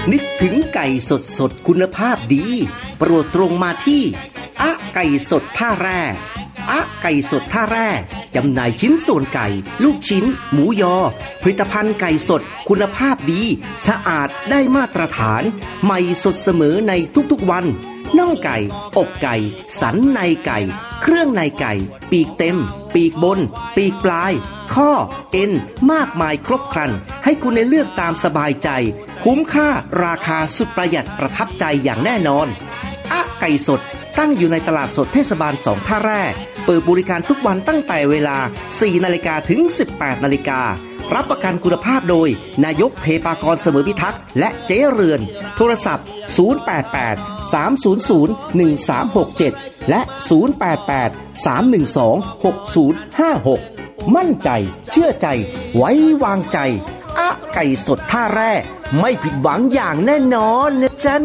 นึกถึงไก่สดคุณภาพดีโปรดตรงมาที่อะไก่สดท่าแร่อะไก่สดท่าแร่จำหน่ายชิ้นส่วนไก่ลูกชิ้นหมูยอผลิตภัณฑ์ไก่สดคุณภาพดีสะอาดได้มาตรฐานใหม่สดเสมอในทุกๆวันน่องไก่อกไก่สันในไก่เครื่องในไก่ปีกเต็มปีกบนปีกปลายข้อเอ็นมากมายครบครันให้คุณได้เลือกตามสบายใจคุ้มค่าราคาสุดประหยัดประทับใจอย่างแน่นอนอะไก่สดตั้งอยู่ในตลาดสดเทศบาล2ท่าแร่เปิดบริการทุกวันตั้งแต่เวลา 4 นาฬิกาถึง 18 นาฬิการับประกันคุณภาพโดยนายกเทปากรเสมอพิทักษ์และเจ๊เรือนโทรศัพท์088-300-1367และ088-312-6056มั่นใจเชื่อใจไว้วางใจอะไก่สดท่าแร่ไม่ผิดหวังอย่างแน่นอนนะจ๊ะ